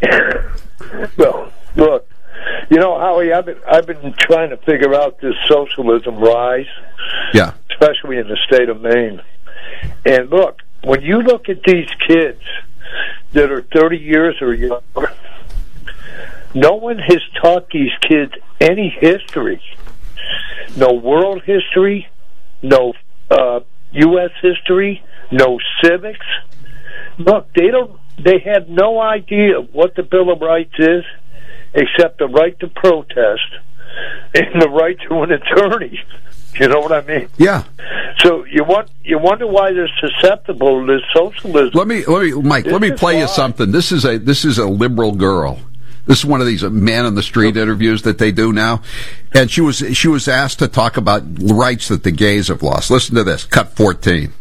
Well, look, Howie, I've been trying to figure out this socialism rise, especially in the state of Maine. And look, when you look at these kids that are 30 years or younger, no one has taught these kids any history. No world history, no U.S. history, no civics. Look, they have no idea what the Bill of Rights is, except the right to protest and the right to an attorney. You know what I mean? Yeah. So you wonder why they're susceptible to socialism. Mike, let me play you something. This is a liberal girl. This is one of these man on the street interviews that they do now, and she was asked to talk about rights that the gays have lost. Listen to this, cut 14.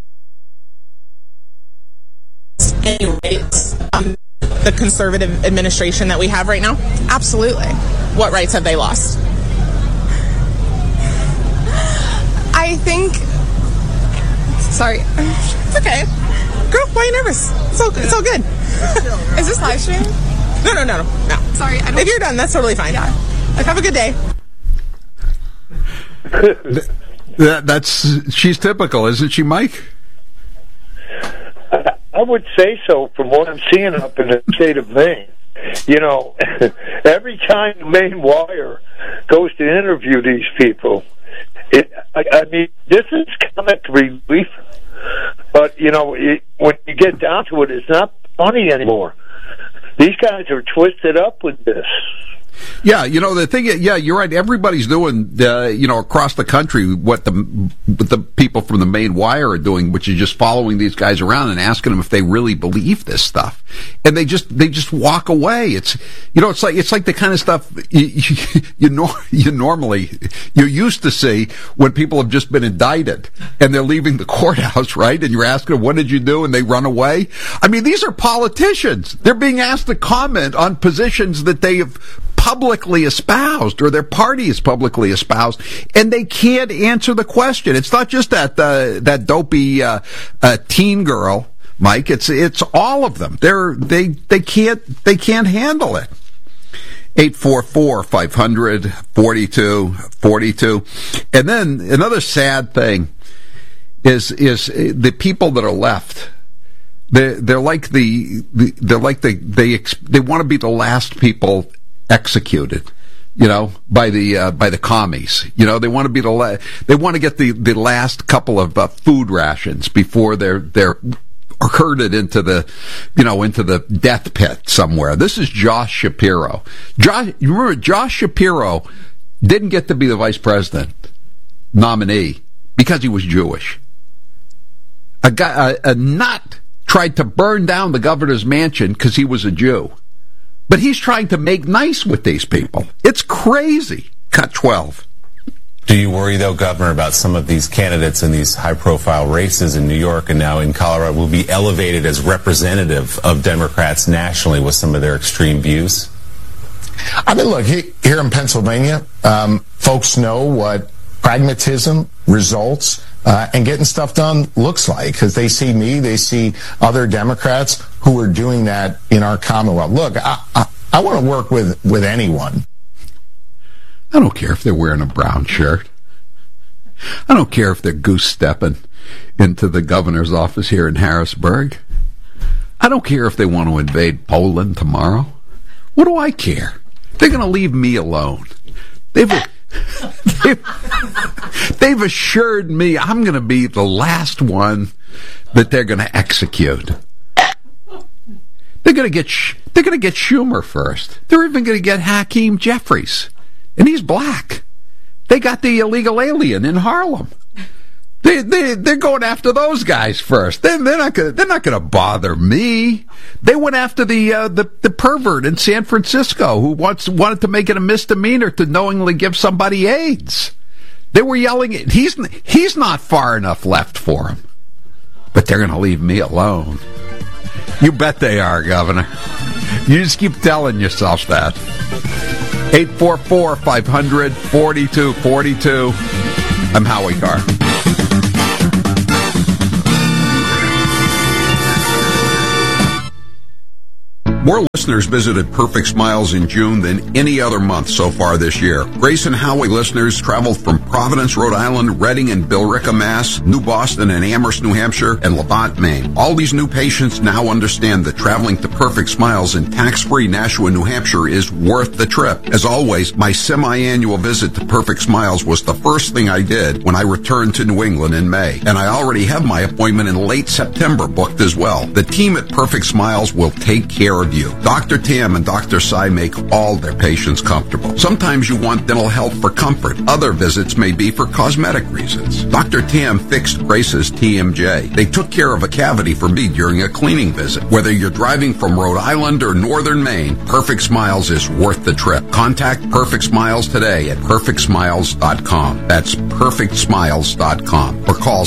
Any rights the conservative administration that we have right now? Absolutely. What rights have they lost? I think. Sorry. It's okay. Girl, why are you nervous? It's all good. Is this live stream? No. Sorry. If you're done, that's totally fine. Yeah. Have a good day. She's typical, isn't she, Mike? I would say so from what I'm seeing up in the state of Maine. Every time the Maine Wire goes to interview these people, I mean, this is comic relief, but, when you get down to it, it's not funny anymore. These guys are twisted up with this. Yeah, the thing. Yeah, you're right. Everybody's doing, across the country what the people from the Maine Wire are doing, which is just following these guys around and asking them if they really believe this stuff, and they just walk away. It's like the kind of stuff you used to see when people have just been indicted and they're leaving the courthouse, right? And you're asking them, "What did you do?" and they run away. I mean, these are politicians. They're being asked to comment on positions that they have publicly espoused, or their party is publicly espoused, and they can't answer the question. It's not just that dopey teen girl, Mike. It's all of them. They can't handle it. 844-500-4242. And then another sad thing is the people that are left. They want to be the last people executed, by the commies. They want to be they want to get the last couple of food rations before they're herded into the death pit somewhere. This is Josh Shapiro. You remember Josh Shapiro didn't get to be the vice president nominee because he was Jewish. A nut tried to burn down the governor's mansion because he was a Jew. But he's trying to make nice with these people. It's crazy. Cut 12. Do you worry, though, Governor, about some of these candidates in these high-profile races in New York and now in Colorado will be elevated as representative of Democrats nationally with some of their extreme views? I mean, look, here in Pennsylvania, folks know what pragmatism, results, and getting stuff done looks like, because they see me, they see other Democrats who are doing that in our Commonwealth. Look, I want to work with anyone. I don't care if they're wearing a brown shirt. I don't care if they're goose-stepping into the governor's office here in Harrisburg. I don't care if they want to invade Poland tomorrow. What do I care? They're going to leave me alone. They've assured me I'm going to be the last one that they're going to execute. They're going to get Schumer first. They're even going to get Hakeem Jeffries, and he's black. They got the illegal alien in Harlem. They're going after those guys first. They're not going to bother me. They went after the pervert in San Francisco who wanted to make it a misdemeanor to knowingly give somebody AIDS. They were yelling, he's not far enough left for him. But they're going to leave me alone. You bet they are, Governor. You just keep telling yourself that. 844-500-4242. I'm Howie Carr. More listeners visited Perfect Smiles in June than any other month so far this year. Grace and Howie listeners traveled from Providence, Rhode Island, Reading and Billerica, Mass., New Boston and Amherst, New Hampshire, and Levant, Maine. All these new patients now understand that traveling to Perfect Smiles in tax-free Nashua, New Hampshire is worth the trip. As always, my semi-annual visit to Perfect Smiles was the first thing I did when I returned to New England in May. And I already have my appointment in late September booked as well. The team at Perfect Smiles will take care of you. Dr. Tam and Dr. Sai make all their patients comfortable. Sometimes you want dental health for comfort. Other visits may be for cosmetic reasons. Dr. Tam fixed Grace's TMJ. They took care of a cavity for me during a cleaning visit. Whether you're driving from Rhode Island or northern Maine, Perfect Smiles is worth the trip. Contact Perfect Smiles today at perfectsmiles.com. That's perfectsmiles.com. Or call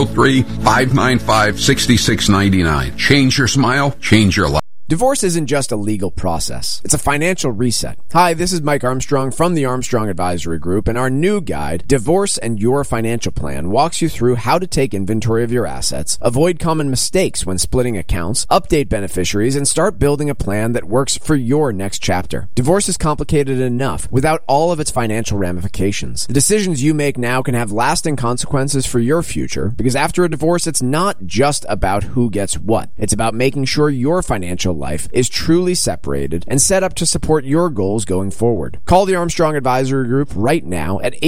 603-595-6699. Change your smile, change your life. Divorce isn't just a legal process. It's a financial reset. Hi, this is Mike Armstrong from the Armstrong Advisory Group, and our new guide, Divorce and Your Financial Plan, walks you through how to take inventory of your assets, avoid common mistakes when splitting accounts, update beneficiaries, and start building a plan that works for your next chapter. Divorce is complicated enough without all of its financial ramifications. The decisions you make now can have lasting consequences for your future, because after a divorce, it's not just about who gets what. It's about making sure your financial life is truly separated and set up to support your goals going forward. Call the Armstrong Advisory Group right now at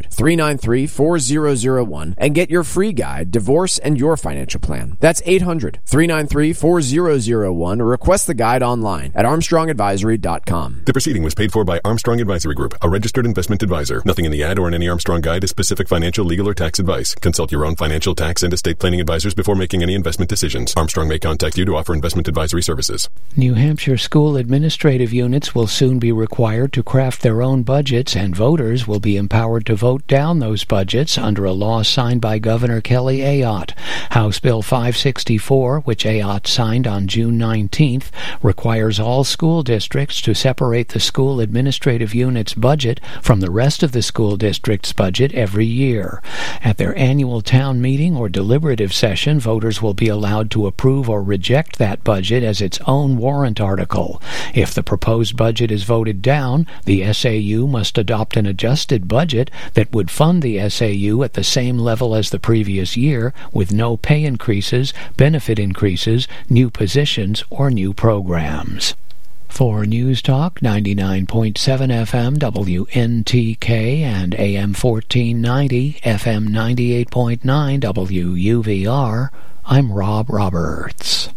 800-393-4001 and get your free guide, Divorce and Your Financial Plan. That's 800-393-4001 or request the guide online at armstrongadvisory.com. The proceeding was paid for by Armstrong Advisory Group, a registered investment advisor. Nothing in the ad or in any Armstrong guide is specific financial, legal, or tax advice. Consult your own financial, tax, and estate planning advisors before making any investment decisions. Armstrong may contact you to offer investment advisory services. New Hampshire school administrative units will soon be required to craft their own budgets, and voters will be empowered to vote down those budgets under a law signed by Governor Kelly Ayotte. House Bill 564, which Ayotte signed on June 19th, requires all school districts to separate the school administrative unit's budget from the rest of the school district's budget every year. At their annual town meeting or deliberative session, voters will be allowed to approve or reject that budget as its own warrant article. If the proposed budget is voted down, the SAU must adopt an adjusted budget that would fund the SAU at the same level as the previous year, with no pay increases, benefit increases, new positions, or new programs. For News Talk 99.7 FM WNTK and AM 1490 FM 98.9 WUVR, I'm Rob Roberts.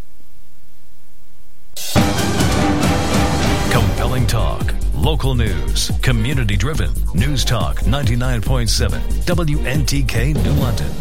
Compelling talk, local news, community-driven. News Talk 99.7 WNTK New London.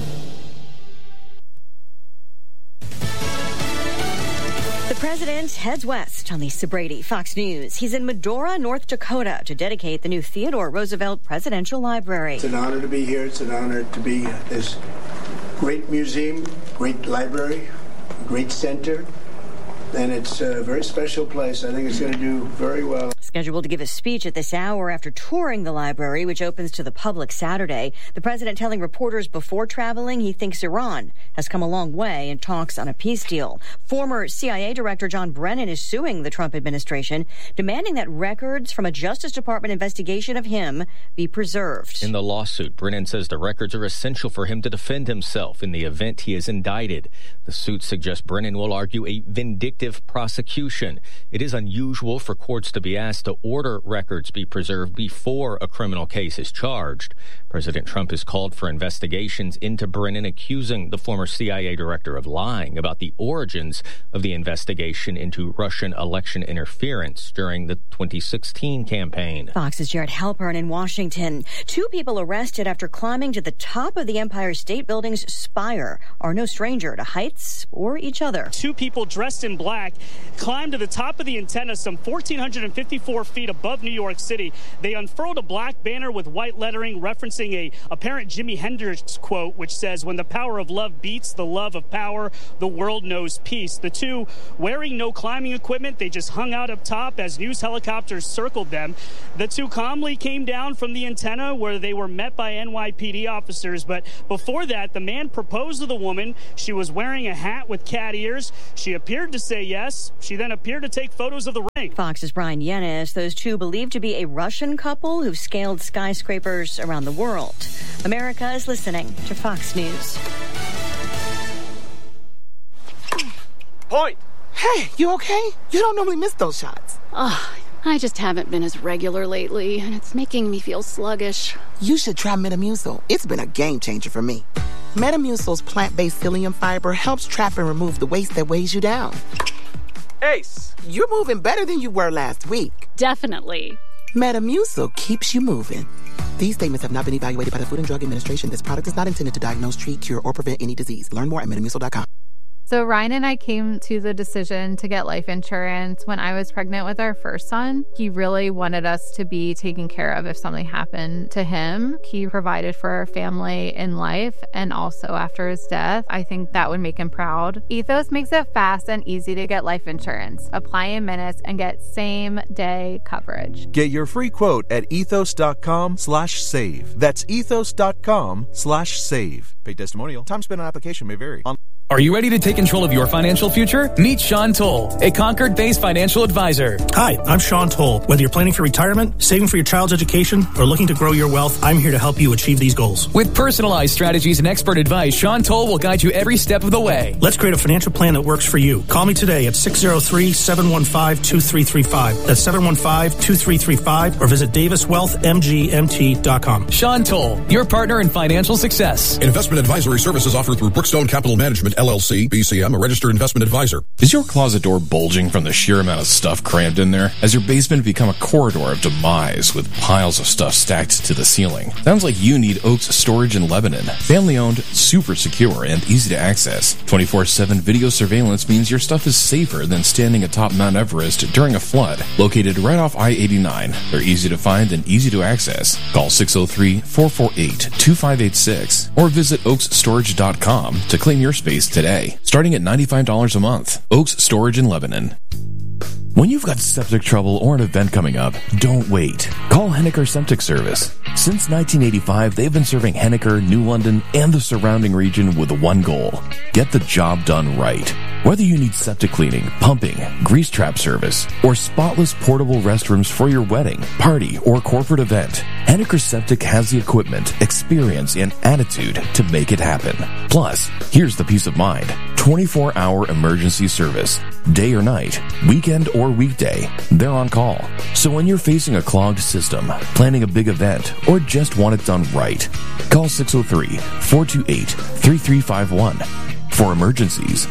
The president heads west on Lisa Brady, Fox News. He's in Medora, North Dakota, to dedicate the new Theodore Roosevelt Presidential Library. It's an honor to be here. It's an honor to be at this great museum, great library, great center. And it's a very special place. I think it's going to do very well. Scheduled to give a speech at this hour after touring the library, which opens to the public Saturday. The president telling reporters before traveling he thinks Iran has come a long way in talks on a peace deal. Former CIA Director John Brennan is suing the Trump administration, demanding that records from a Justice Department investigation of him be preserved. In the lawsuit, Brennan says the records are essential for him to defend himself in the event he is indicted. The suit suggests Brennan will argue a vindictive prosecution. It is unusual for courts to be asked to order records be preserved before a criminal case is charged. President Trump has called for investigations into Brennan, accusing the former CIA director of lying about the origins of the investigation into Russian election interference during the 2016 campaign. Fox's Jared Halpern in Washington. 2 people arrested after climbing to the top of the Empire State Building's spire are no stranger to heights or each other. 2 people dressed in black climbed to the top of the antenna some 1,450 34 feet above New York City. They unfurled a black banner with white lettering referencing a apparent Jimi Hendrix quote, which says, "When the power of love beats the love of power, the world knows peace." The two, wearing no climbing equipment, they just hung out up top as news helicopters circled them. The two calmly came down from the antenna where they were met by NYPD officers. But before that, the man proposed to the woman. She was wearing a hat with cat ears. She appeared to say yes. She then appeared to take photos of the ring. Fox's Brian Yennis. Those two believed to be a Russian couple who've scaled skyscrapers around the world. America is listening to Fox News. Point. Hey, you okay? You don't normally miss those shots. I just haven't been as regular lately, and it's making me feel sluggish. You should try Metamucil. It's been a game changer for me. Metamucil's plant-based psyllium fiber helps trap and remove the waste that weighs you down. Ace! You're moving better than you were last week. Definitely. Metamucil keeps you moving. These statements have not been evaluated by the Food and Drug Administration. This product is not intended to diagnose, treat, cure, or prevent any disease. Learn more at Metamucil.com. So Ryan and I came to the decision to get life insurance when I was pregnant with our first son. He really wanted us to be taken care of if something happened to him. He provided for our family in life and also after his death. I think that would make him proud. Ethos makes it fast and easy to get life insurance. Apply in minutes and get same-day coverage. Get your free quote at ethos.com/save. That's ethos.com/save. Paid testimonial. Time spent on application may vary. Are you ready to take control of your financial future? Meet Sean Toll, a Concord-based financial advisor. Hi, I'm Sean Toll. Whether you're planning for retirement, saving for your child's education, or looking to grow your wealth, I'm here to help you achieve these goals. With personalized strategies and expert advice, Sean Toll will guide you every step of the way. Let's create a financial plan that works for you. Call me today at 603-715-2335. That's 715-2335, or visit DavisWealthMGMT.com. Sean Toll, your partner in financial success. Investment advisory services offered through Brookstone Capital Management, LLC, BCM, a registered investment advisor. Is your closet door bulging from the sheer amount of stuff crammed in there? Has your basement become a corridor of demise with piles of stuff stacked to the ceiling? Sounds like you need Oaks Storage in Lebanon. Family-owned, super secure, and easy to access. 24/7 video surveillance means your stuff is safer than standing atop Mount Everest during a flood. Located right off I-89, they're easy to find and easy to access. Call 603-448-2586 or visit oaksstorage.com to claim your space today, starting at $95 a month. Oaks Storage in Lebanon. When you've got septic trouble or an event coming up, don't wait. Call Henniker Septic Service. Since 1985, they've been serving Henniker, New London, and the surrounding region with one goal: get the job done right. Whether you need septic cleaning, pumping, grease trap service, or spotless portable restrooms for your wedding, party, or corporate event, Henniker Septic has the equipment, experience, and attitude to make it happen. Plus, here's the peace of mind: 24-hour emergency service. Day or night, weekend or weekday, they're on call. So when you're facing a clogged system, planning a big event, or just want it done right, call 603-428-3351. For emergencies,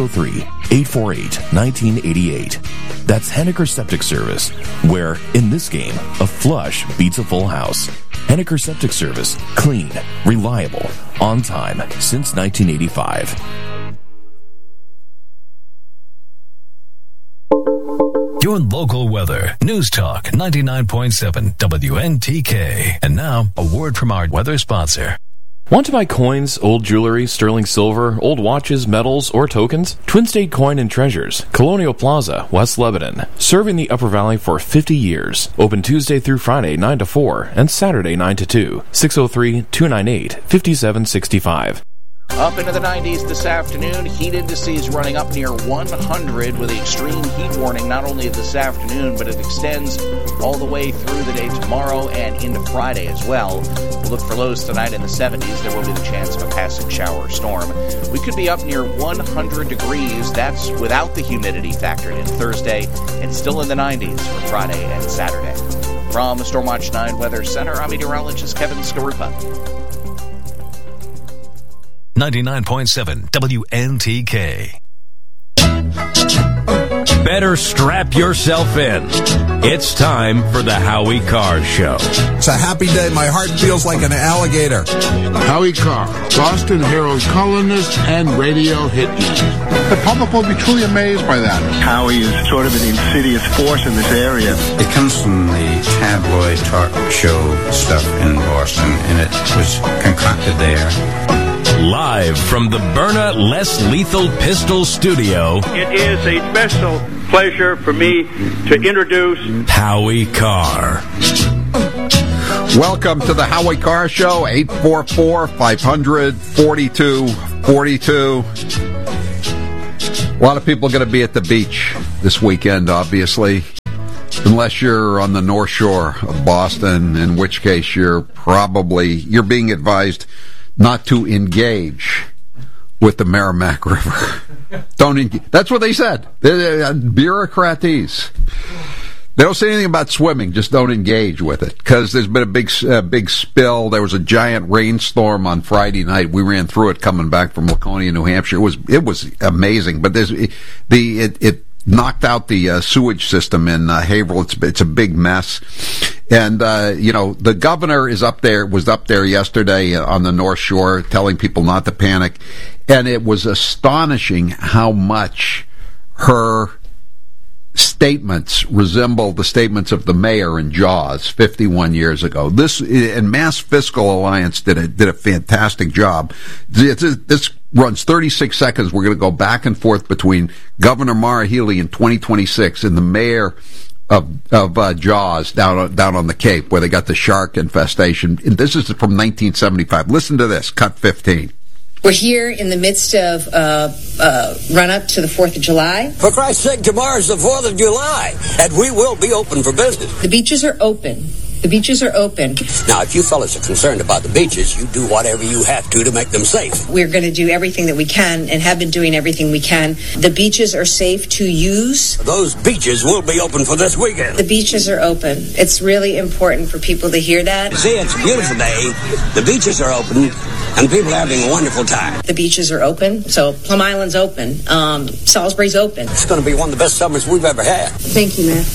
603-848-1988. That's Henniker Septic Service, where, in this game, a flush beats a full house. Henniker Septic Service. Clean, reliable, on time, since 1985. Your local weather. News Talk 99.7 WNTK. And now, a word from our weather sponsor. Want to buy coins, old jewelry, sterling silver, old watches, medals, or tokens? Twin State Coin and Treasures, Colonial Plaza, West Lebanon. Serving the Upper Valley for 50 years. Open Tuesday through Friday 9 to 4 and Saturday 9 to 2. 603-298-5765. Up into the 90s this afternoon. Heat indices running up near 100 with the extreme heat warning not only this afternoon, but it extends all the way through the day tomorrow and into Friday as well. We'll look for lows tonight in the 70s. There will be the chance of a passing shower or storm. We could be up near 100 degrees. That's without the humidity factored in Thursday, and still in the 90s for Friday and Saturday. From the Stormwatch 9 Weather Center, I'm meteorologist Kevin Skarupa. 99.7 WNTK. better strap yourself in. It's time for the Howie Carr Show. It's a happy day. My heart feels like an alligator. Howie Carr, Boston Herald columnist and radio hit. The public will be truly amazed by that. Howie is sort of an insidious force in this area. It comes from the tabloid talk show stuff in Boston, and it was concocted there. Live from the Byrna Less Lethal Pistol Studio, It is a special pleasure for me to introduce Howie Carr. Welcome to the Howie Carr Show, 844-500-4242. A lot of people are going to be at the beach this weekend, obviously. Unless you're on the North Shore of Boston, in which case you're being advised not to engage with the Merrimack River. That's what they said. Bureaucraties. They don't say anything about swimming. Just don't engage with it, because there's been a big spill. There was a giant rainstorm on Friday night. We ran through it coming back from Laconia, New Hampshire. It was amazing. But it knocked out the sewage system in Haverhill. It's a big mess. And, the governor was up there yesterday on the North Shore telling people not to panic. And it was astonishing how much her statements resemble the statements of the mayor in Jaws 51 years ago. Mass Fiscal Alliance did a fantastic job. This runs 36 seconds. We're going to go back and forth between Governor Maura Healey in 2026 and the mayor of Jaws down on the Cape, where they got the shark infestation. And this is from 1975. Listen to this, cut 15. We're here in the midst of run-up to the 4th of July. For Christ's sake, tomorrow's the 4th of July, and we will be open for business. The beaches are open. The beaches are open. Now, if you fellas are concerned about the beaches, you do whatever you have to make them safe. We're going to do everything that we can and have been doing everything we can. The beaches are safe to use. Those beaches will be open for this weekend. The beaches are open. It's really important for people to hear that. See, it's a beautiful day. The beaches are open, and people are having a wonderful time. The beaches are open. So Plum Island's open. Salisbury's open. It's going to be one of the best summers we've ever had. Thank you, man.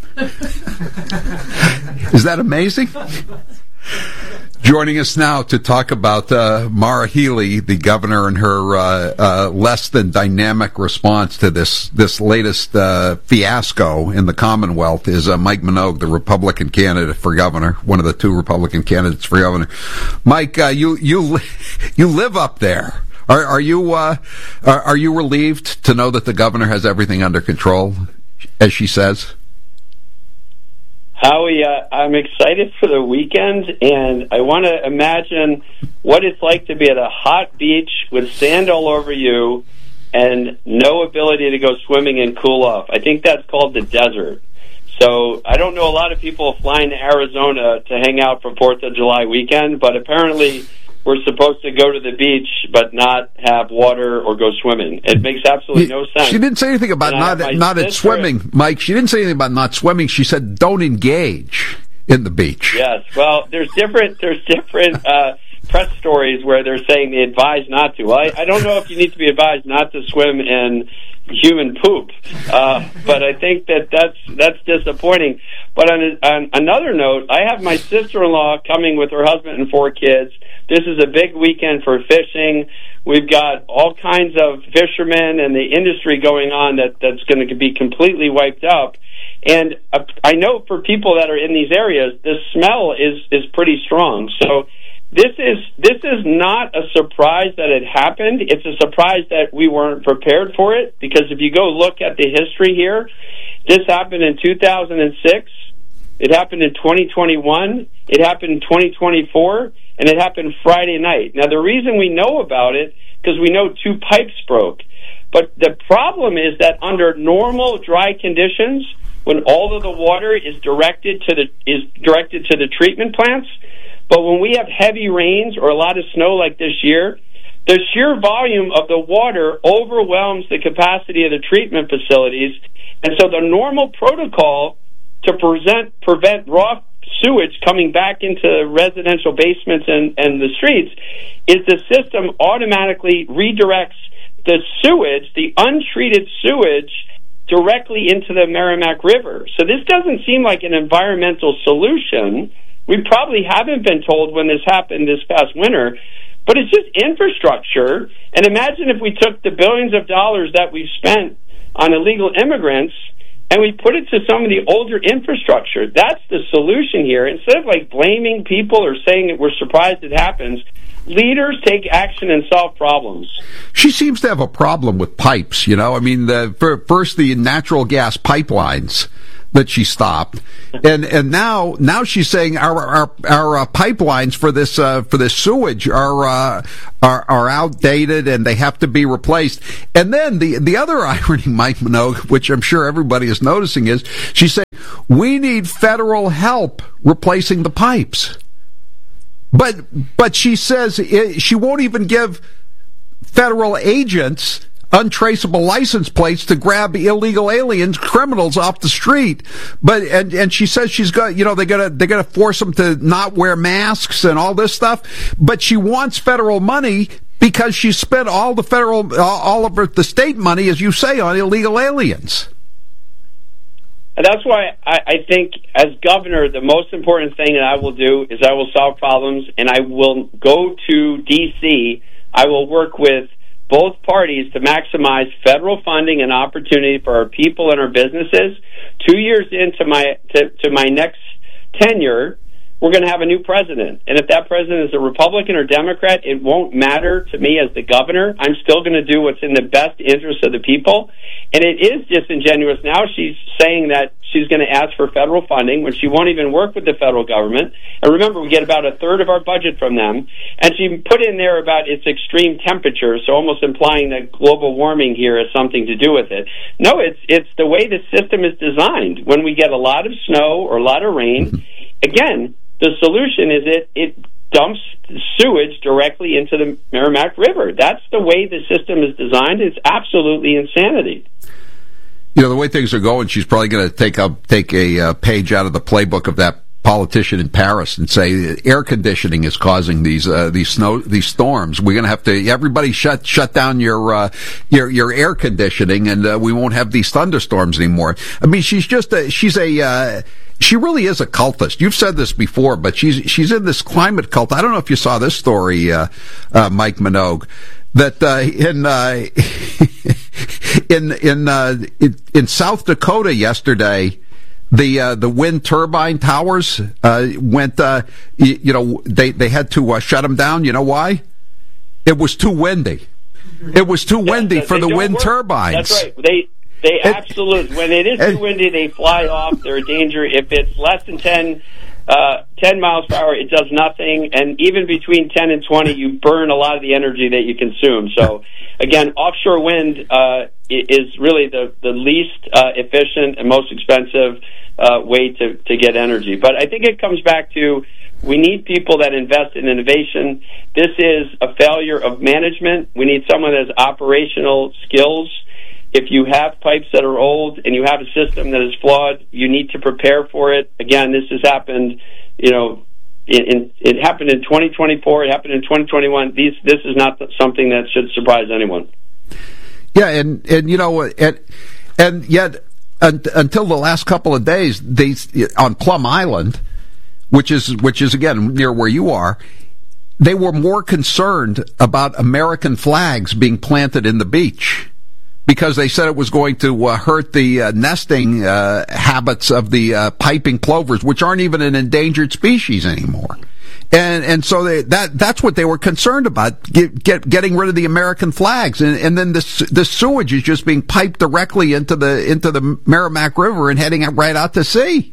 Is that amazing? Joining us now to talk about Maura Healey, the governor, and her less than dynamic response to this latest fiasco in the Commonwealth is Mike Minogue, the Republican candidate for governor, one of the two Republican candidates for governor. Mike, you live up there. Are you relieved to know that the governor has everything under control, as she says? Howie, I'm excited for the weekend, and I want to imagine what it's like to be at a hot beach with sand all over you and no ability to go swimming and cool off. I think that's called the desert. So I don't know a lot of people flying to Arizona to hang out for 4th of July weekend, but apparently we're supposed to go to the beach but not have water or go swimming. It makes absolutely no sense. She didn't say anything about not swimming, Mike. She didn't say anything about not swimming. She said don't engage in the beach. Yes. Well, there's different press stories where they're saying they advise not to. I don't know if you need to be advised not to swim in human poop, but I think that's disappointing. But on another note, I have my sister-in-law coming with her husband and 4 kids. This is a big weekend for fishing. We've got all kinds of fishermen and the industry going on that's going to be completely wiped up. And I know for people that are in these areas, the smell is pretty strong. So this is not a surprise that it happened. It's a surprise that we weren't prepared for it, because if you go look at the history here, this happened in 2006. It happened in 2021. It happened in 2024. And it happened Friday night. Now, the reason we know about it, because we know 2 pipes broke. But the problem is that under normal dry conditions, when all of the water is directed to the treatment plants, but when we have heavy rains or a lot of snow like this year, the sheer volume of the water overwhelms the capacity of the treatment facilities. And so the normal protocol to prevent raw sewage coming back into residential basements and the streets is the system automatically redirects the sewage, the untreated sewage, directly into the Merrimack River. So this doesn't seem like an environmental solution. We probably haven't been told when this happened this past winter, but it's just infrastructure. And imagine if we took the billions of dollars that we've spent on illegal immigrants and we put it to some of the older infrastructure. That's the solution here. Instead of like blaming people or saying that we're surprised it happens, leaders take action and solve problems. She seems to have a problem with pipes, you know. I mean, first the natural gas pipelines that she stopped, and now she's saying our pipelines for this sewage are outdated and they have to be replaced. And then the other irony, Mike Minogue, which I'm sure everybody is noticing, is she said we need federal help replacing the pipes. But she says she won't even give federal agents untraceable license plates to grab illegal aliens, criminals off the street. But and she says she's got, you know, they're gonna force them to not wear masks and all this stuff. But she wants federal money because she spent all the the state money, as you say, on illegal aliens. And that's why I think, as governor, the most important thing that I will do is I will solve problems, and I will go to D.C. I will work with both parties to maximize federal funding and opportunity for our people and our businesses. 2 years into my next tenure, we're going to have a new president. And if that president is a Republican or Democrat, it won't matter to me as the governor. I'm still going to do what's in the best interest of the people. And it is disingenuous now. She's saying that she's going to ask for federal funding when she won't even work with the federal government. And remember, we get about a third of our budget from them. And she put in there about its extreme temperature, so almost implying that global warming here has something to do with it. No, it's the way the system is designed. When we get a lot of snow or a lot of rain, again, the solution is it dumps sewage directly into the Merrimack River. That's the way the system is designed. It's absolutely insanity. You know, the way things are going, she's probably going to take a page out of the playbook of that politician in Paris and say air conditioning is causing these storms. We're going to have to everybody shut down your air conditioning, and we won't have these thunderstorms anymore. I mean, she really is a cultist. You've said this before, but she's in this climate cult. I don't know if you saw this story, Mike Minogue, that in South Dakota yesterday, the wind turbine towers went. They had to shut them down. You know why? It was too windy. It was too windy for the wind turbines. That's right. They absolutely, when it is too windy, they fly off. They're a danger. If it's less than 10 miles per hour, it does nothing. And even between 10 and 20, you burn a lot of the energy that you consume. So, again, offshore wind is really the least efficient and most expensive way to get energy. But I think it comes back to we need people that invest in innovation. This is a failure of management. We need someone that has operational skills. If you have pipes that are old and you have a system that is flawed, you need to prepare for it. Again, this has happened, it happened in 2024, it happened in 2021. This is not something that should surprise anyone. Yeah, and yet until the last couple of days, on Plum Island, which is again near where you are, they were more concerned about American flags being planted in the beach, because they said it was going to hurt the nesting habits of the piping plovers, which aren't even an endangered species anymore. And so that's what they were concerned about, getting rid of the American flags. And then this sewage is just being piped directly into the Merrimack River and heading right out to sea.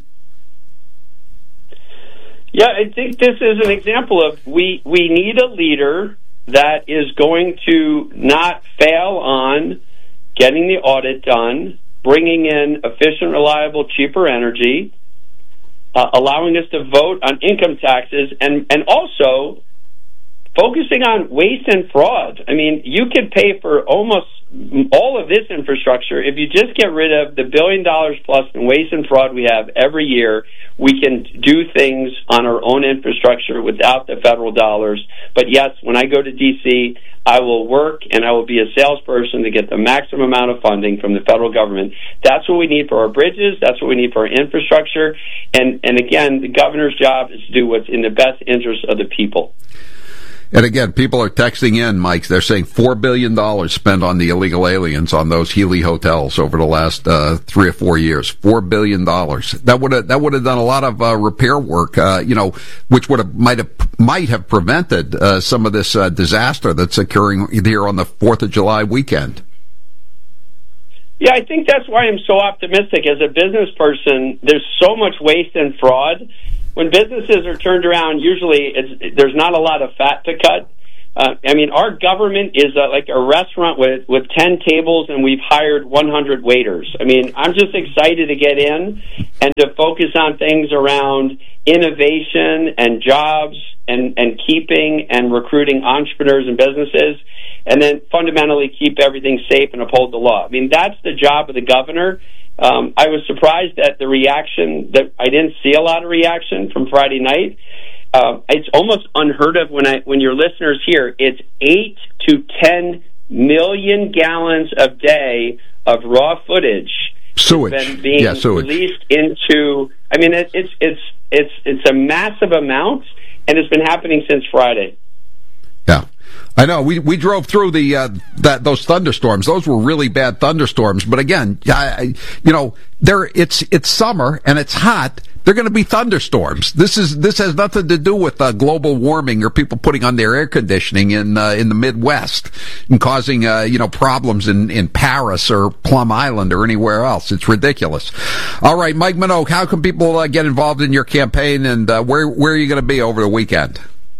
Yeah, I think this is an example of we need a leader that is going to not fail on getting the audit done, bringing in efficient, reliable, cheaper energy, allowing us to vote on income taxes, and also focusing on waste and fraud. I mean, you could pay for almost all of this infrastructure if you just get rid of the $1 billion plus in waste and fraud we have every year. We can do things on our own infrastructure without the federal dollars. But yes, when I go to D.C., I will work and I will be a salesperson to get the maximum amount of funding from the federal government. That's what we need for our bridges. That's what we need for our infrastructure. And again, the governor's job is to do what's in the best interest of the people. And again, people are texting in, Mike. They're saying $4 billion spent on the illegal aliens on those Healy hotels over the last 3 or 4 years. $4 billion. That would have done a lot of repair work, which might have prevented some of this disaster that's occurring here on the 4th of July weekend. Yeah, I think that's why I'm so optimistic. As a business person, there's so much waste and fraud. When businesses are turned around, usually there's not a lot of fat to cut. Our government is like a restaurant with 10 tables, and we've hired 100 waiters. I'm just excited to get in and to focus on things around innovation and jobs and keeping and recruiting entrepreneurs and businesses, and then fundamentally keep everything safe and uphold the law. That's the job of the governor. I was surprised at the reaction. That I didn't see a lot of reaction from Friday night. It's almost unheard of when your listeners hear it's 8 to 10 million gallons a day of raw footage sewage being released into. It's a massive amount, and it's been happening since Friday. Yeah. I know we drove through those thunderstorms. Those were really bad thunderstorms. But again, it's summer and it's hot. They're going to be thunderstorms. This has nothing to do with global warming or people putting on their air conditioning in the Midwest and causing problems in Paris or Plum Island or anywhere else. It's ridiculous. All right, Mike Minogue, how can people get involved in your campaign, and where are you going to be over the weekend?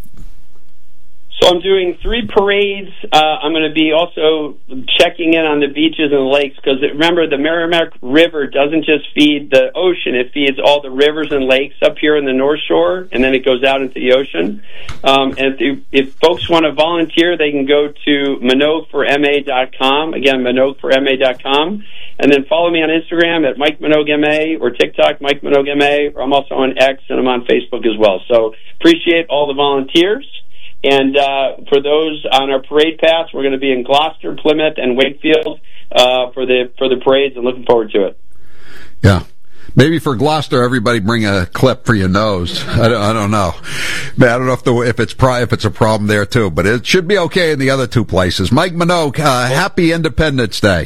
So I'm doing 3 parades. I'm going to be also checking in on the beaches and the lakes, because remember, the Merrimack River doesn't just feed the ocean. It feeds all the rivers and lakes up here in the North Shore, and then it goes out into the ocean. And if folks want to volunteer, they can go to MinogueForMA.com. Again, MinogueForMA.com. And then follow me on Instagram at Mike Minogue MA, or TikTok, Mike Minogue MA, or I'm also on X, and I'm on Facebook as well. So appreciate all the volunteers. And for those on our parade paths, we're going to be in Gloucester, Plymouth, and Wakefield for the parades, and looking forward to it. Yeah. Maybe for Gloucester, everybody bring a clip for your nose. I don't know. I don't know if it's a problem there too, but it should be okay in the other 2 places. Mike Minogue, happy Independence Day.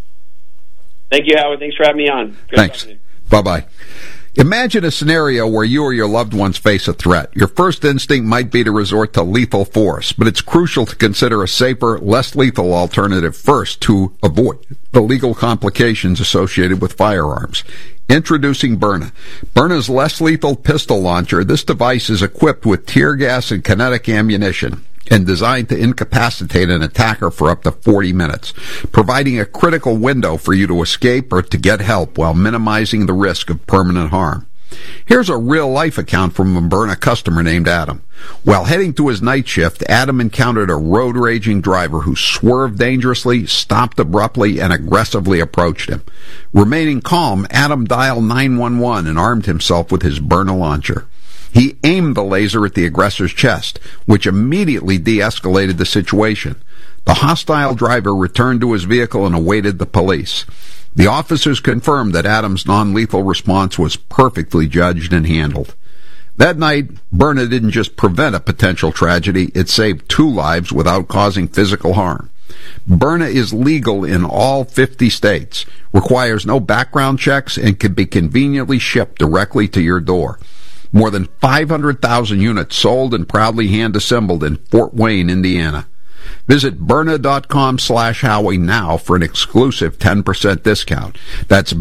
Thank you, Howard. Thanks for having me on. Good. Thanks. Bye-bye. Imagine a scenario where you or your loved ones face a threat. Your first instinct might be to resort to lethal force, but it's crucial to consider a safer, less lethal alternative first to avoid the legal complications associated with firearms. Introducing Byrna. Byrna's less lethal pistol launcher. This device is equipped with tear gas and kinetic ammunition and designed to incapacitate an attacker for up to 40 minutes, providing a critical window for you to escape or to get help while minimizing the risk of permanent harm. Here's a real-life account from a Byrna customer named Adam. While heading to his night shift, Adam encountered a road-raging driver who swerved dangerously, stopped abruptly, and aggressively approached him. Remaining calm, Adam dialed 911 and armed himself with his Byrna launcher. He aimed the laser at the aggressor's chest, which immediately de-escalated the situation. The hostile driver returned to his vehicle and awaited the police. The officers confirmed that Adam's non-lethal response was perfectly judged and handled. That night, Byrna didn't just prevent a potential tragedy, it saved 2 lives without causing physical harm. Byrna is legal in all 50 states, requires no background checks, and can be conveniently shipped directly to your door. More than 500,000 units sold and proudly hand-assembled in Fort Wayne, Indiana. Visit Byrna.com/Howie now for an exclusive 10% discount. That's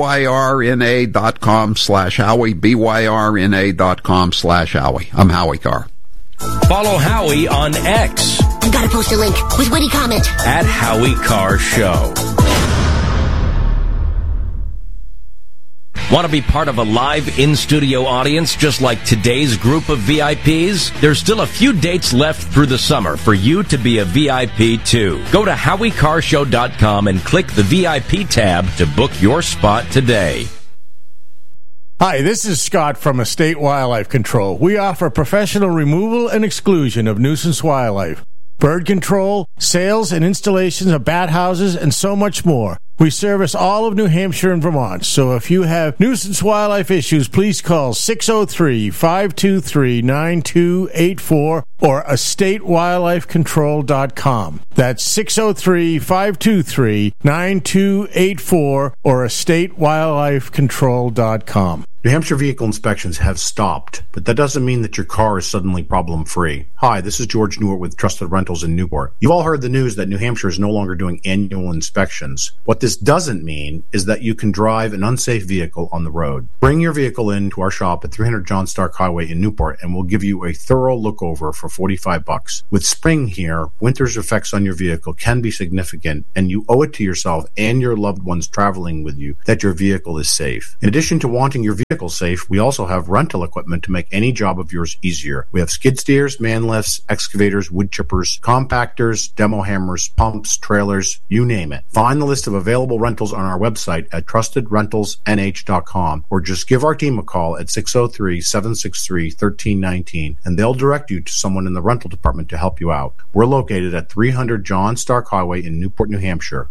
BYRNA.com/Howie, BYRNA.com/Howie. I'm Howie Carr. Follow Howie on X. You gotta post a link with witty comment. At Howie Carr Show. Want to be part of a live in-studio audience just like today's group of VIPs? There's still a few dates left through the summer for you to be a VIP too. Go to HowieCarShow.com and click the VIP tab to book your spot today. Hi, this is Scott from Estate Wildlife Control. We offer professional removal and exclusion of nuisance wildlife, bird control, sales and installations of bat houses, and so much more. We service all of New Hampshire and Vermont, so if you have nuisance wildlife issues, please call 603-523-9284 or estatewildlifecontrol.com. That's 603-523-9284 or estatewildlifecontrol.com. New Hampshire vehicle inspections have stopped, but that doesn't mean that your car is suddenly problem-free. Hi, this is George Newart with Trusted Rentals in Newport. You've all heard the news that New Hampshire is no longer doing annual inspections. What this doesn't mean is that you can drive an unsafe vehicle on the road. Bring your vehicle into our shop at 300 John Stark Highway in Newport, and we'll give you a thorough look-over for $45. With spring here, winter's effects on your vehicle can be significant, and you owe it to yourself and your loved ones traveling with you that your vehicle is safe. In addition to wanting your vehicle safe, we also have rental equipment to make any job of yours easier. We have skid steers, man lifts, excavators, wood chippers, compactors, demo hammers, pumps, trailers, you name it. Find the list of available rentals on our website at trustedrentalsnh.com or just give our team a call at 603-763-1319 and they'll direct you to someone in the rental department to help you out. We're located at 300 John Stark Highway in Newport, New Hampshire,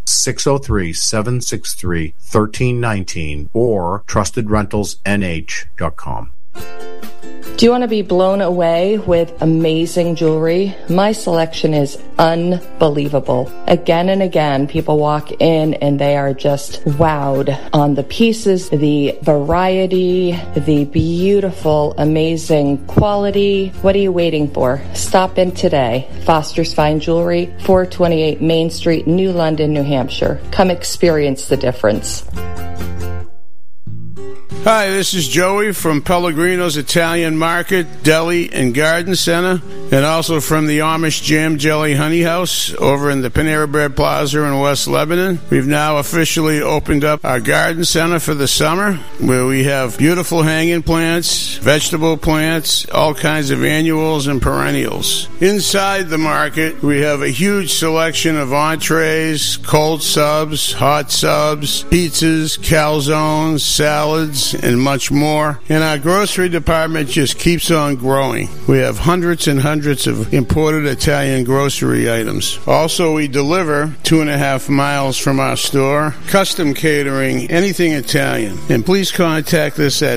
603-763-1319 or trustedrentalsnh.com. Do you want to be blown away with amazing jewelry? My selection is unbelievable. Again and again, people walk in and they are just wowed on the pieces, the variety, the beautiful, amazing quality. What are you waiting for? Stop in today. Foster's Fine Jewelry, 428 Main Street, New London, New Hampshire. Come experience the difference. Hi, this is Joey from Pellegrino's Italian Market, Deli, and Garden Center, and also from the Amish Jam Jelly Honey House over in the Panera Bread Plaza in West Lebanon. We've now officially opened up our garden center for the summer, where we have beautiful hanging plants, vegetable plants, all kinds of annuals and perennials. Inside the market, we have a huge selection of entrees, cold subs, hot subs, pizzas, calzones, salads, and much more. And our grocery department just keeps on growing. We have hundreds and hundreds of imported Italian grocery items. Also, we deliver 2.5 miles from our store. Custom catering, anything Italian. And please contact us at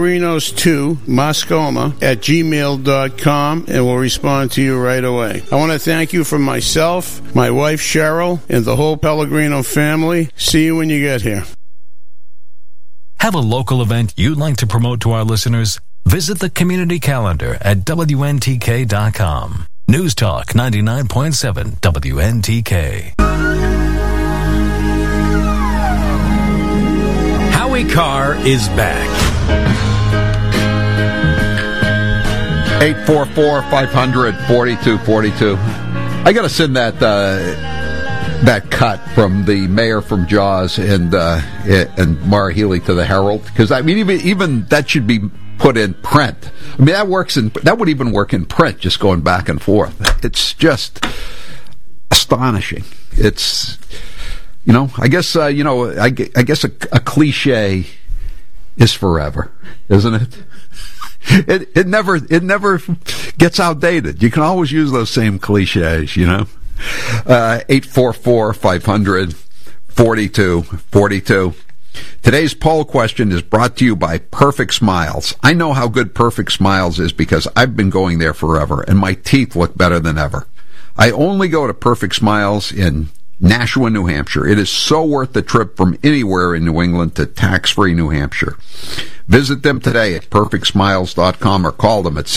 pellegrinos2moscoma@gmail.com and we'll respond to you right away. I want to thank you from myself, my wife Cheryl, and the whole Pellegrino family. See you when you get here. Have a local event you'd like to promote to our listeners? Visit the community calendar at WNTK.com. News Talk 99.7 WNTK. Howie Carr is back. 844-500-4242. I got to send that cut from the mayor from Jaws and Mara Healy to the Herald, because I mean even that should be put in print. I mean that would even work in print, just going back and forth. It's just astonishing. It's I guess I guess a cliche is forever, isn't it? It never gets outdated. You can always use those same cliches, 844-500-4242. Today's poll question is brought to you by Perfect Smiles. I know how good Perfect Smiles is because I've been going there forever, and my teeth look better than ever. I only go to Perfect Smiles in Nashua, New Hampshire. It is so worth the trip from anywhere in New England to tax-free New Hampshire. Visit them today at perfectsmiles.com or call them at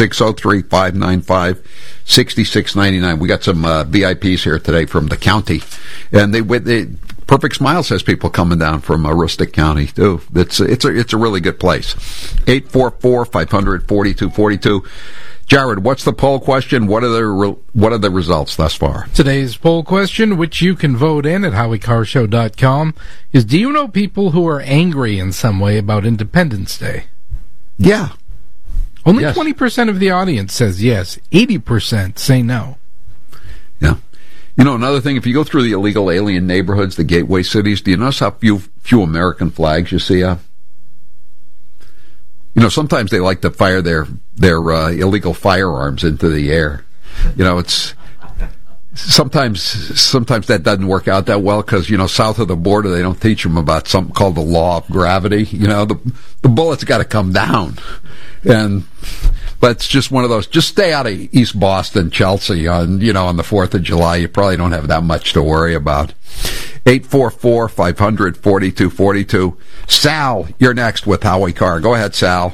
603-595-6699. We got some VIPs here today from the county, and Perfect Smiles has people coming down from Aroostook County too. It's a really good place. 844-500-4242. Jared, what's the poll question? What are the results thus far? Today's poll question, which you can vote in at HowieCarShow.com, is: do you know people who are angry in some way about Independence Day? Yeah. Only 20% of the audience says yes. 80% say no. Yeah. You know, another thing, if you go through the illegal alien neighborhoods, the gateway cities, do you notice how few American flags you see? You know, sometimes they like to fire their illegal firearms into the air. You know, it's sometimes that doesn't work out that well because, you know, south of the border they don't teach them about something called the law of gravity. You know, the bullets got to come down, but it's just one of those. Just stay out of East Boston, Chelsea on the 4th of July. You probably don't have that much to worry about. 844-500-4242. Sal, you're next with Howie Carr. Go ahead, Sal.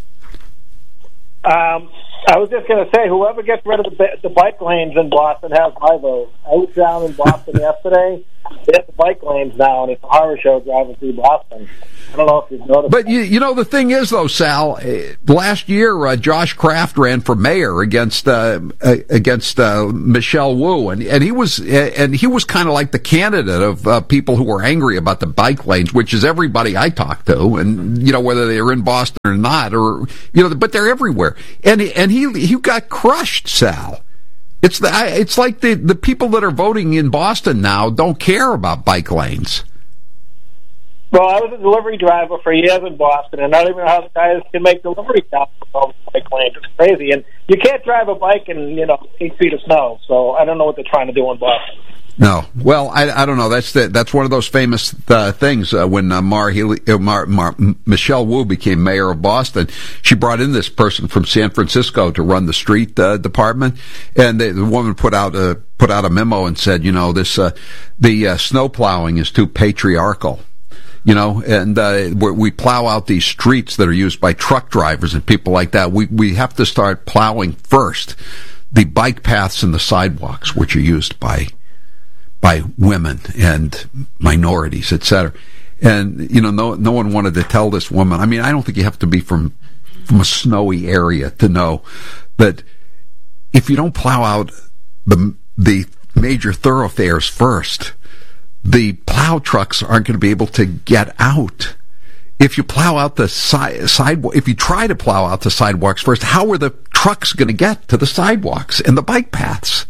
I was just going to say, whoever gets rid of the bike lanes in Boston has my vote. I was down in Boston yesterday. They have the bike lanes now, and it's a horror show driving through Boston. I don't know if you've noticed. But you know, the thing is, though, Sal, last year Josh Kraft ran for mayor against Michelle Wu, and he was kind of like the candidate of people who were angry about the bike lanes, which is everybody I talk to, and you know, whether they're in Boston or not, or you know, but they're everywhere, and he got crushed, Sal. It's like the people that are voting in Boston now don't care about bike lanes. Well, I was a delivery driver for years in Boston, and I don't even know how the guys can make delivery stops on bike lanes. It's crazy, and you can't drive a bike in 8 feet of snow. So I don't know what they're trying to do in Boston. No, well, I don't know. That's one of those famous things. When Michelle Wu became mayor of Boston, she brought in this person from San Francisco to run the street department, and the woman put out a memo and said, you know, the snow plowing is too patriarchal. You know, and we plow out these streets that are used by truck drivers and people like that. We have to start plowing first the bike paths and the sidewalks, which are used by women and minorities, etc. And you know, no one wanted to tell this woman. I mean, I don't think you have to be from a snowy area to know that if you don't plow out the major thoroughfares first, the plow trucks aren't going to be able to get out. If you plow out the sidewalk, if you try to plow out the sidewalks first, how are the trucks going to get to the sidewalks and the bike paths?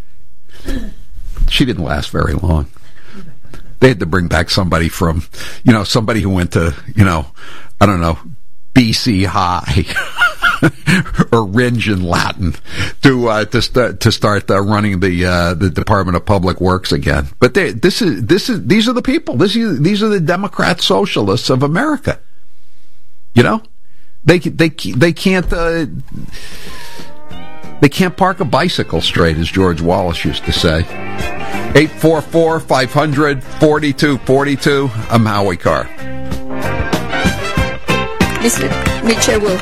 She didn't last very long. They had to bring back somebody from, somebody who went to, I don't know, BC High or Ringe in Latin to start running the Department of Public Works again. But these are the people. These are the Democrat socialists of America. You know, they can't park a bicycle straight, as George Wallace used to say. 844-500-4242. I'm Howie Carr. Mr. Mitchell will.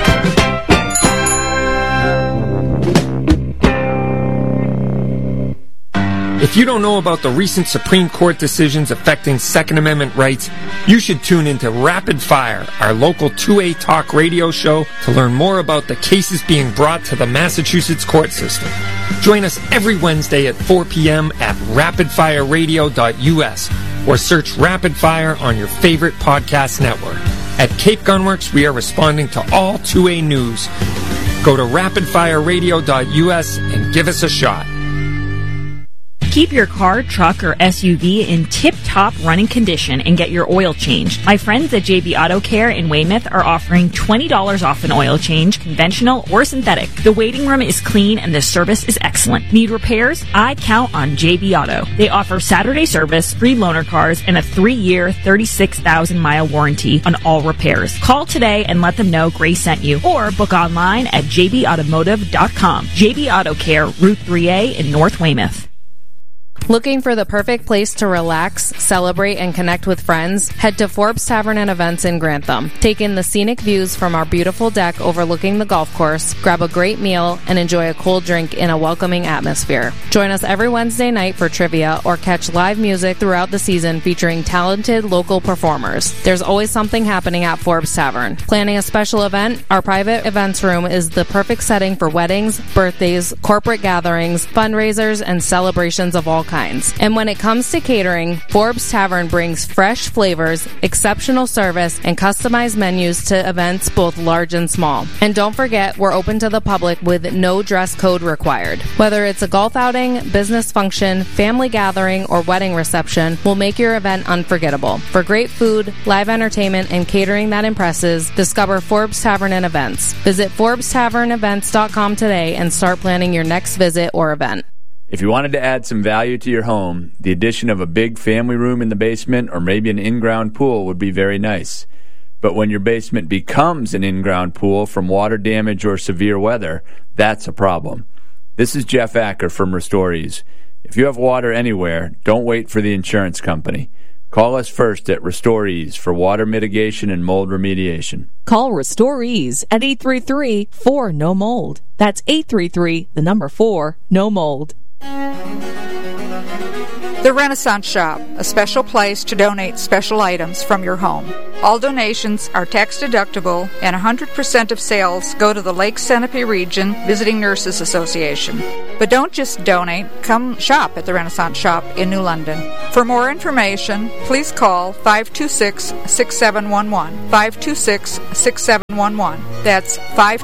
If you don't know about the recent Supreme Court decisions affecting Second Amendment rights, you should tune into Rapid Fire, our local 2A talk radio show, to learn more about the cases being brought to the Massachusetts court system. Join us every Wednesday at 4 p.m. at rapidfireradio.us or search Rapid Fire on your favorite podcast network. At Cape Gunworks, we are responding to all 2A news. Go to rapidfireradio.us and give us a shot. Keep your car, truck, or SUV in tip-top running condition and get your oil changed. My friends at JB Auto Care in Weymouth are offering $20 off an oil change, conventional or synthetic. The waiting room is clean and the service is excellent. Need repairs? I count on JB Auto. They offer Saturday service, free loaner cars, and a 3-year, 36,000-mile warranty on all repairs. Call today and let them know Grace sent you, or book online at jbautomotive.com. JB Auto Care, Route 3A in North Weymouth. Looking for the perfect place to relax, celebrate, and connect with friends? Head to Forbes Tavern and Events in Grantham. Take in the scenic views from our beautiful deck overlooking the golf course, grab a great meal, and enjoy a cold drink in a welcoming atmosphere. Join us every Wednesday night for trivia or catch live music throughout the season featuring talented local performers. There's always something happening at Forbes Tavern. Planning a special event? Our private events room is the perfect setting for weddings, birthdays, corporate gatherings, fundraisers, and celebrations of all kinds. And when it comes to catering, Forbes Tavern brings fresh flavors, exceptional service, and customized menus to events both large and small. And don't forget, we're open to the public with no dress code required. Whether it's a golf outing, business function, family gathering, or wedding reception, we'll make your event unforgettable. For great food, live entertainment, and catering that impresses, discover Forbes Tavern and Events. Visit ForbesTavernEvents.com today and start planning your next visit or event. If you wanted to add some value to your home, the addition of a big family room in the basement or maybe an in-ground pool would be very nice. But when your basement becomes an in-ground pool from water damage or severe weather, that's a problem. This is Jeff Acker from Restorees. If you have water anywhere, don't wait for the insurance company. Call us first at Restorees for water mitigation and mold remediation. Call Restorees at 833-4-NO-MOLD. That's 833-4-NO-MOLD. The Renaissance Shop, a special place to donate special items from your home. All donations are tax deductible and 100% of sales go to the Lake Sunapee Region Visiting Nurses Association. But don't just donate, come shop at the Renaissance Shop in New London. For more information, please call 526-6711. 526-6711. That's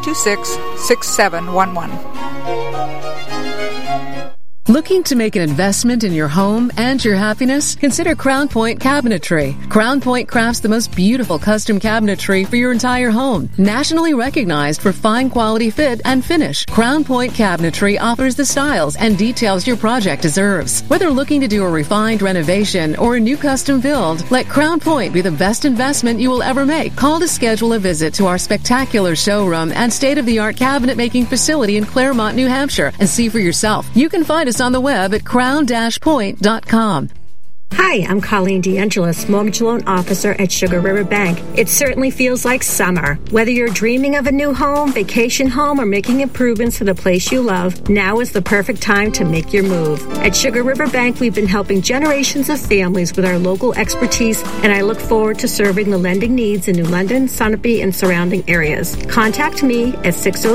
526-6711. Looking to make an investment in your home and your happiness? Consider Crown Point Cabinetry. Crown Point crafts the most beautiful custom cabinetry for your entire home. Nationally recognized for fine quality fit and finish, Crown Point Cabinetry offers the styles and details your project deserves. Whether looking to do a refined renovation or a new custom build, let Crown Point be the best investment you will ever make. Call to schedule a visit to our spectacular showroom and state-of-the-art cabinet making facility in Claremont, New Hampshire, and see for yourself. You can find us on the web at crown-point.com. Hi, I'm Colleen DeAngelis, Mortgage Loan Officer at Sugar River Bank. It certainly feels like summer. Whether you're dreaming of a new home, vacation home, or making improvements to the place you love, now is the perfect time to make your move. At Sugar River Bank, we've been helping generations of families with our local expertise, and I look forward to serving the lending needs in New London, Sunapee, and surrounding areas. Contact me at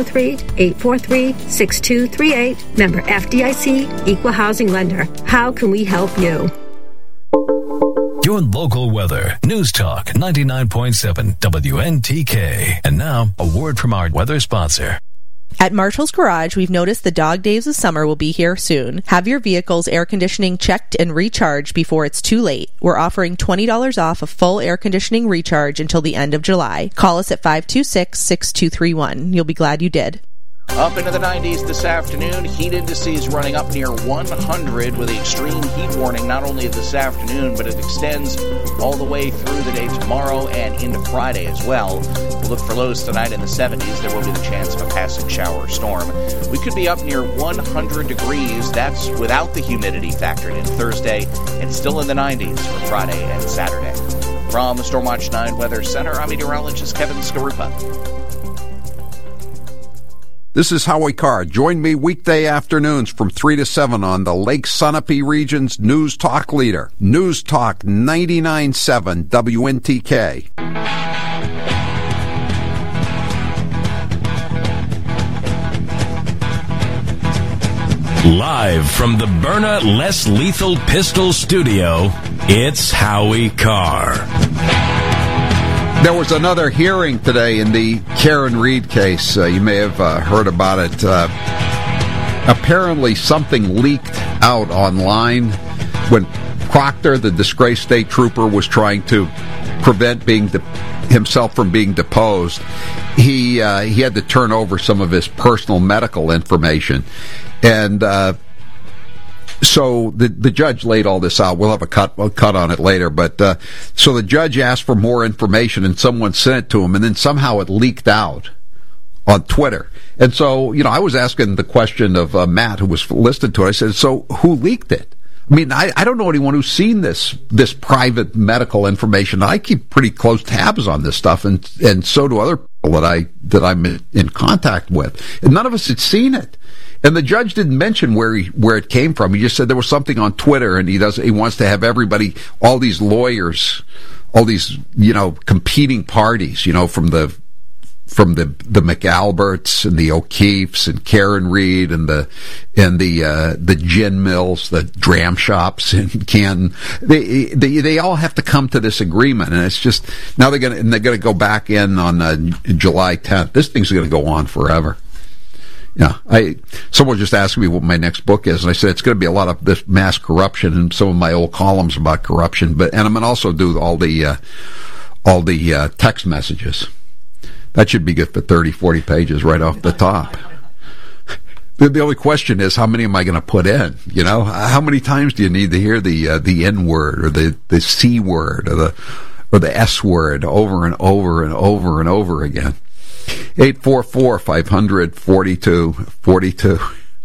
603-843-6238, member FDIC, Equal Housing Lender. How can we help you? Your local weather. News Talk 99.7 WNTK. And now, a word from our weather sponsor. At Marshall's Garage, we've noticed the dog days of summer will be here soon. Have your vehicle's air conditioning checked and recharged before it's too late. We're offering $20 off a full air conditioning recharge until the end of July. Call us at 526-6231. You'll be glad you did. Up into the 90s this afternoon, heat indices running up near 100 with the extreme heat warning not only this afternoon, but it extends all the way through the day tomorrow and into Friday as well. We'll look for lows tonight in the 70s. There will be the chance of a passing shower or storm. We could be up near 100 degrees. That's without the humidity factored in Thursday, and still in the 90s for Friday and Saturday. From the Stormwatch 9 Weather Center, I'm meteorologist Kevin Skarupa. This is Howie Carr. Join me weekday afternoons from 3 to 7 on the Lake Sunapee Region's News Talk leader. News Talk 99.7 WNTK. Live from the Byrna Less Lethal Pistol Studio, it's Howie Carr. There was another hearing today in the Karen Reed case. You may have heard about it. Apparently something leaked out online when Proctor, the disgraced state trooper, was trying to prevent himself from being deposed. He had to turn over some of his personal medical information. And so the judge laid all this out. We'll have a cut on it later. But so the judge asked for more information, and someone sent it to him, and then somehow it leaked out on Twitter. And so, I was asking the question of Matt, who was listed to it. I said, so who leaked it? I mean, I don't know anyone who's seen this private medical information. I keep pretty close tabs on this stuff, and so do other people that I'm in contact with. And none of us had seen it. And the judge didn't mention where it came from. He just said there was something on Twitter, and he wants to have everybody, all these lawyers, all these, competing parties, from the McAlberts and the O'Keefes and Karen Reed and the gin mills, the dram shops in Canton. They all have to come to this agreement, and it's just now they're gonna go back in on July 10th. This thing's gonna go on forever. Yeah, someone just asked me what my next book is, and I said it's going to be a lot of this mass corruption and some of my old columns about corruption. And I'm going to also do all the text messages. That should be good for 30, 40 pages right off the top. The only question is, how many am I going to put in? How many times do you need to hear the N word or the C word or the S word over and over and over and over again? 844-500-4242.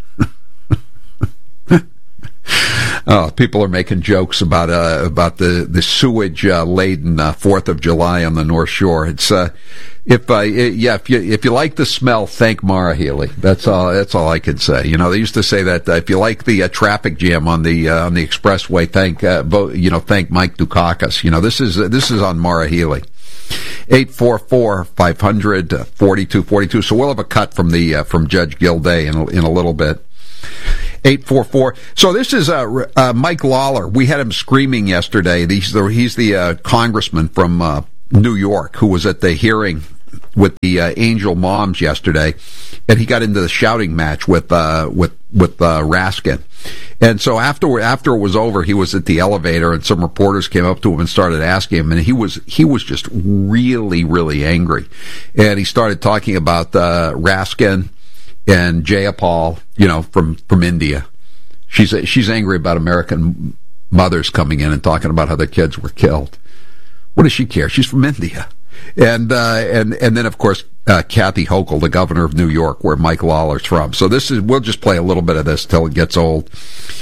Oh, people are making jokes about the sewage laden 4th of July on the North Shore. It's if you like the smell, thank Mara Healy. That's all I can say. They used to say that if you like the traffic jam on the expressway, thank Mike Dukakis. This is on Mara Healy. 844-500-4242. So we'll have a cut from Judge Gilday in a little bit. 844. So this is Mike Lawler. We had him screaming yesterday. He's the congressman from New York who was at the hearing with the Angel Moms yesterday, and he got into the shouting match with Raskin. And so after it was over, he was at the elevator, and some reporters came up to him and started asking him, and he was just really, really angry. And he started talking about Raskin and Jayapal, from India. She's angry about American mothers coming in and talking about how their kids were killed. What does she care? She's from India. And then of course Kathy Hochul, the governor of New York, where Mike Lawler's from. So we'll just play a little bit of this till it gets old.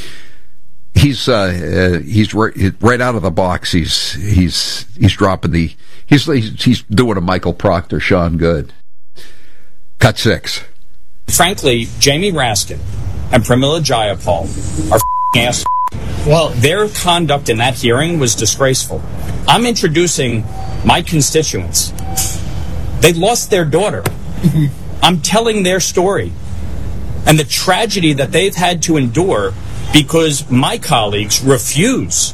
He's right out of the box. He's dropping he's doing a Michael Proctor, Sean Good. Cut 6. Frankly, Jamie Raskin and Pramila Jayapal are ass. Well, their conduct in that hearing was disgraceful. I'm introducing my constituents. They lost their daughter. I'm telling their story and the tragedy that they've had to endure because my colleagues refuse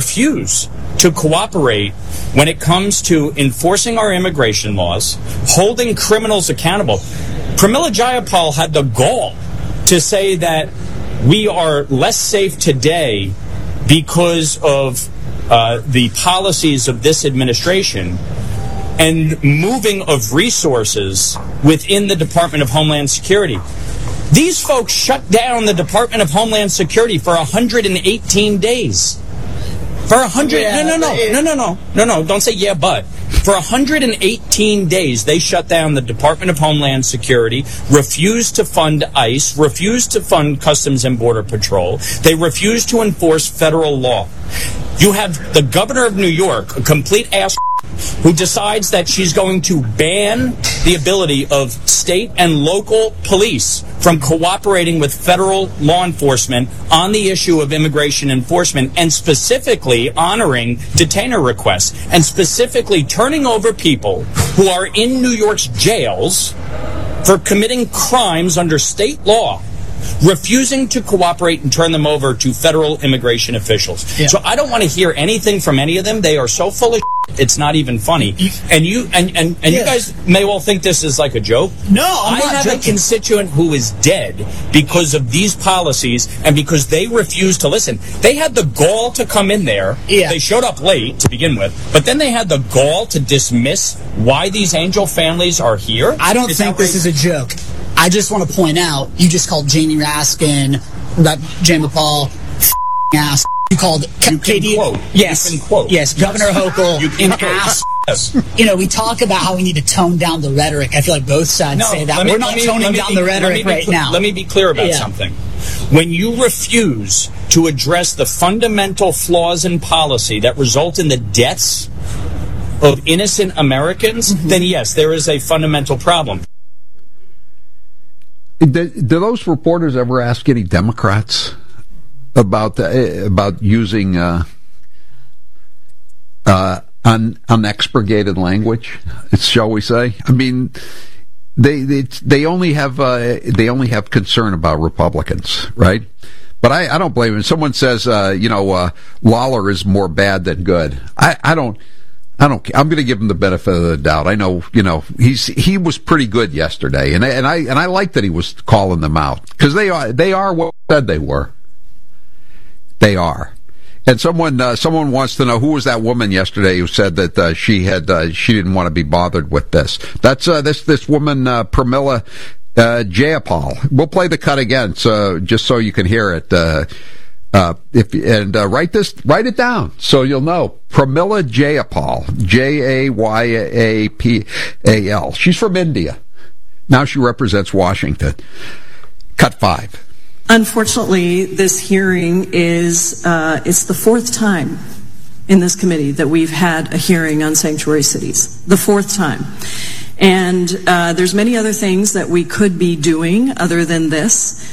to cooperate when it comes to enforcing our immigration laws, holding criminals accountable. Pramila Jayapal had the gall to say that we are less safe today because of the policies of this administration and moving of resources within the Department of Homeland Security. These folks shut down the Department of Homeland Security for 118 days. For 100, no, don't say yeah, but. For 118 days, they shut down the Department of Homeland Security, refused to fund ICE, refused to fund Customs and Border Patrol. They refused to enforce federal law. You have the governor of New York, a complete ass who decides that she's going to ban the ability of state and local police from cooperating with federal law enforcement on the issue of immigration enforcement, and specifically honoring detainer requests, and specifically turning over people who are in New York's jails for committing crimes under state law, refusing to cooperate and turn them over to federal immigration officials. Yeah. So I don't want to hear anything from any of them. They are so full of it's not even funny. And you guys may well think this is like a joke. No, I'm not have joking. A constituent who is dead because of these policies and because they refused to listen. They had the gall to come in there. Yeah. They showed up late to begin with, but then they had the gall to dismiss why these angel families are here. I don't think this is a joke. I just want to point out, you just called Jamie Raskin, Jayapal, ass. You called Katie. Yes, Governor Hochul an ass. Yes. We talk about how we need to tone down the rhetoric. I feel like both sides say that. We're not toning down the rhetoric right now. Let me be clear about something. When you refuse to address the fundamental flaws in policy that result in the deaths of innocent Americans, then yes, there is a fundamental problem. Do those reporters ever ask any Democrats about using unexpurgated language, shall we say? I mean, they only have concern about Republicans, right? But I don't blame him. Someone says, Lawler is more bad than good. I don't. I'm going to give him the benefit of the doubt. I know, he was pretty good yesterday, and I like that he was calling them out, because they are what they said they were. They are. And someone wants to know, who was that woman yesterday who said that she didn't want to be bothered with this. That's this woman, Pramila Jayapal. We'll play the cut again, so just so you can hear it. Write it down so you'll know. Pramila Jayapal, Jayapal. She's from India. Now she represents Washington. Cut 5. Unfortunately, this hearing is it's the fourth time in this committee that we've had a hearing on sanctuary cities. The fourth time. And there's many other things that we could be doing other than this.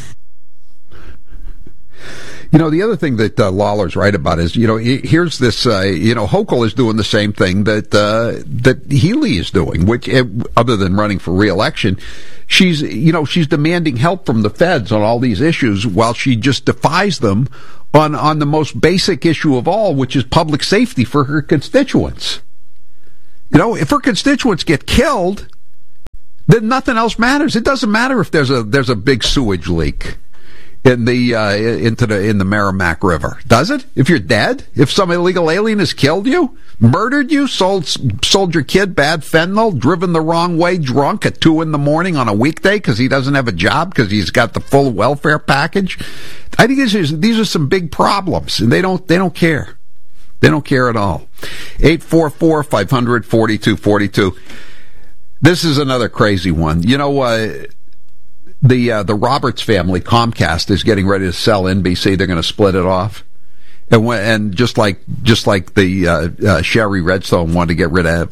The other thing that Lawler's right about is, here's this, Hochul is doing the same thing that Healy is doing, which, other than running for re-election, she's demanding help from the feds on all these issues while she just defies them on the most basic issue of all, which is public safety for her constituents. If her constituents get killed, then nothing else matters. It doesn't matter if there's a big sewage leak in the Merrimack River, does it? If you're dead, if some illegal alien has killed you, murdered you, sold your kid bad fentanyl, driven the wrong way drunk at 2 a.m. on a weekday because he doesn't have a job because he's got the full welfare package. I think these are some big problems, and they don't care. They don't care at all. 844-500-4242. This is another crazy one. The Roberts family, Comcast, is getting ready to sell NBC. They're going to split it off, and just like the Sherry Redstone wanted to get rid of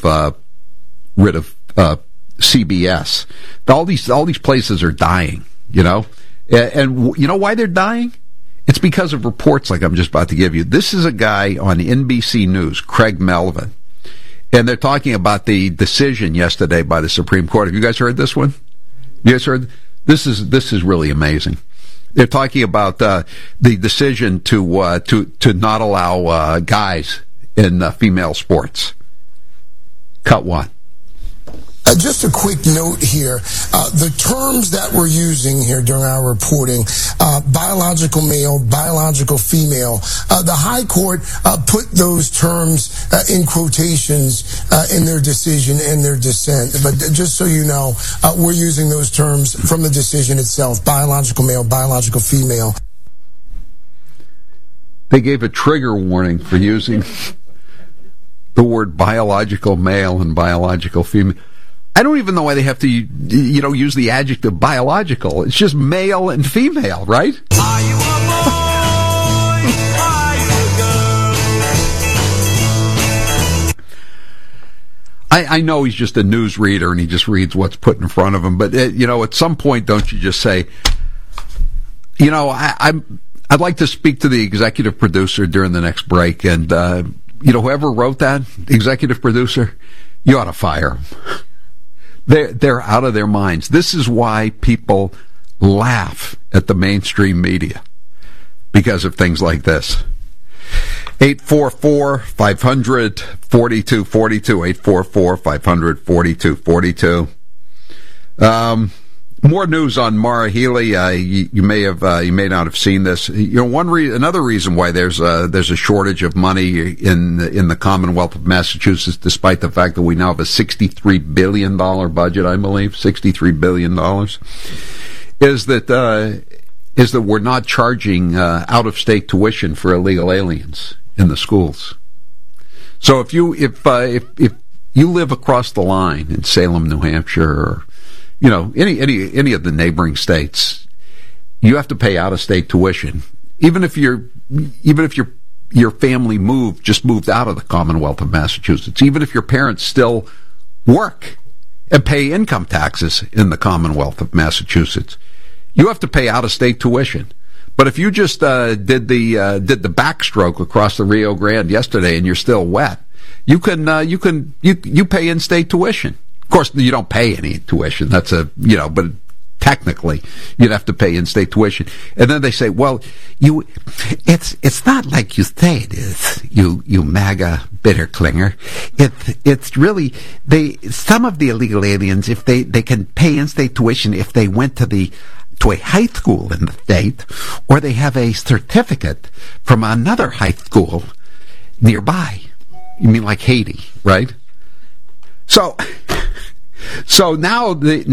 CBS. All these places are dying, and you know why they're dying? It's because of reports like I'm just about to give you. This is a guy on NBC News, Craig Melvin, and they're talking about the decision yesterday by the Supreme Court. Have you guys heard this one? You guys heard? This is really amazing. They're talking about the decision to not allow guys in female sports. Cut 1. Just a quick note here. The terms that we're using here during our reporting, biological male, biological female, the High Court put those terms in quotations in their decision and their dissent. But just so you know, we're using those terms from the decision itself, biological male, biological female. They gave a trigger warning for using the word biological male and biological female. I don't even know why they have to, use the adjective biological. It's just male and female, right? Are you a boy? Are you a girl? I know he's just a news reader and he just reads what's put in front of him. But, at some point, don't you just say, I'd like to speak to the executive producer during the next break. And, whoever wrote that, executive producer, you ought to fire him. They're out of their minds. This is why people laugh at the mainstream media, because of things like this. 844-500-4242. 844-500-4242. More news on Maura Healey. You may not have seen this. Another reason why there's a shortage of money in the Commonwealth of Massachusetts, despite the fact that we now have a $63 billion budget, I believe, $63 billion, is that we're not charging out-of-state tuition for illegal aliens in the schools. So if you live across the line in Salem, New Hampshire, or any of the neighboring states, you have to pay out-of-state tuition, even if your family moved out of the Commonwealth of Massachusetts, even if your parents still work and pay income taxes in the Commonwealth of Massachusetts, you have to pay out-of-state tuition. But if you just did the backstroke across the Rio Grande yesterday and you're still wet, you pay in-state tuition. Of course, you don't pay any tuition. That's but technically you'd have to pay in-state tuition. And then they say, well, it's not like you say it is, you MAGA bitterklinger. It's really, some of the illegal aliens, if they can pay in-state tuition if they went to a high school in the state, or they have a certificate from another high school nearby. You mean like Haiti, right? So now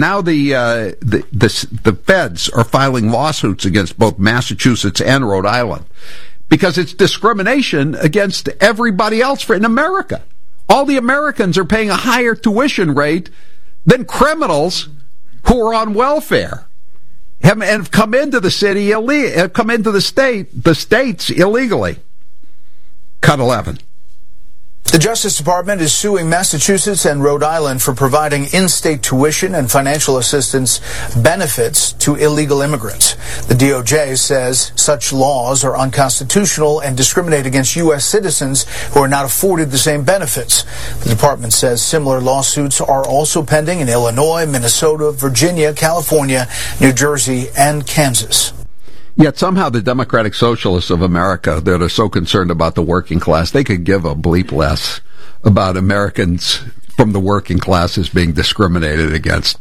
the feds are filing lawsuits against both Massachusetts and Rhode Island because it's discrimination against everybody else in America. All the Americans are paying a higher tuition rate than criminals who are on welfare and have come into the states illegally. Cut 11. The Justice Department is suing Massachusetts and Rhode Island for providing in-state tuition and financial assistance benefits to illegal immigrants. The DOJ says such laws are unconstitutional and discriminate against U.S. citizens who are not afforded the same benefits. The department says similar lawsuits are also pending in Illinois, Minnesota, Virginia, California, New Jersey, and Kansas. Yet somehow the Democratic Socialists of America that are so concerned about the working class, they could give a bleep less about Americans from the working classes being discriminated against.